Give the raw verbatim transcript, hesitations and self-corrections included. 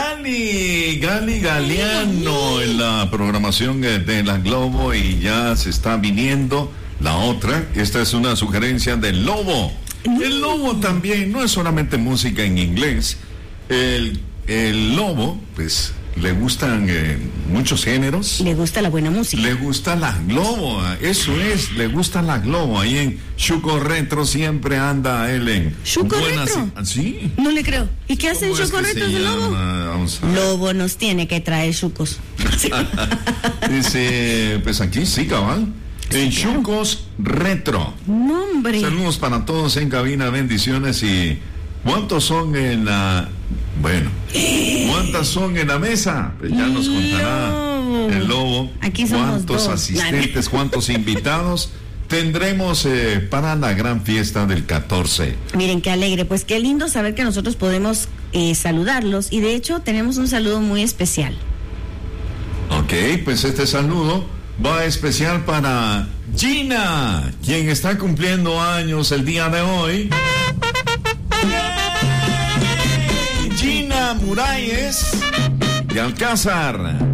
Gali, Gali Galeano en la programación de la Globo, y ya se está viniendo la otra. Esta es una sugerencia del Lobo. El Lobo también no es solamente música en inglés. El, el Lobo, pues, le gustan eh, muchos géneros. Le gusta la buena música. Le gusta la Globo, eso es, le gusta la Globo. Ahí en Chuco Retro siempre anda él en ¿Chuco Retro? Sí. No le creo. ¿Y qué hacen Chuco Retro de Lobo? Vamos a... Lobo nos tiene que traer chucos. Dice, pues aquí sí, cabal. Sí, en claro. Chucos Retro. No, hombre. Saludos para todos en cabina, bendiciones. Y ¿cuántos son en la... Bueno, ¿cuántas son en la mesa? Pues ya nos contará no. el Lobo. Aquí somos cuántos dos. asistentes, cuántos invitados tendremos eh, para la gran fiesta del catorce. Miren, qué alegre, pues qué lindo saber que nosotros podemos eh, saludarlos, y de hecho tenemos un saludo muy especial. Ok, pues este saludo va especial para Gina, quien está cumpliendo años el día de hoy. Gina Muralles de Alcázar.